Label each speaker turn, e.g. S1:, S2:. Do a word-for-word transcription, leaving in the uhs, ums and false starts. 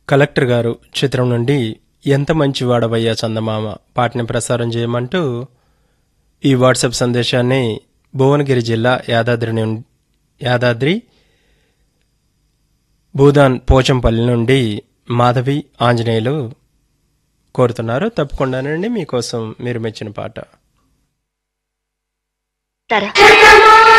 S1: Collector గారు చిత్రం నుండి ఎంత మంచి వాడవయ్యా చందమామ పాటని ప్రసారం చేయమంటూ ఈ వాట్సాప్ సందేశాన్ని భువనగిరి జిల్లా యాదాద్రి నుండి యాదాద్రి భూదాన్ పోచంపల్లి నుండి మాధవి ఆంజనేయులు కోరుతున్నారు. తప్పకుండానండి మీకోసం మీరు మెచ్చిన పాట.
S2: తర